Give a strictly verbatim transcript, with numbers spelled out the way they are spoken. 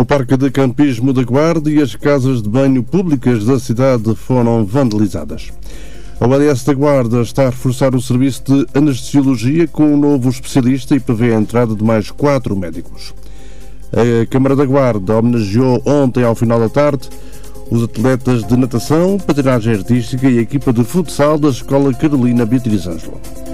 O Parque de Campismo da Guarda e as casas de banho públicas da cidade foram vandalizadas. A O A D S da Guarda está a reforçar o serviço de anestesiologia com um novo especialista e prevê a entrada de mais quatro médicos. A Câmara da Guarda homenageou ontem, ao final da tarde, os atletas de natação, patinagem artística e a equipa de futsal da Escola Carolina Beatriz Ângelo.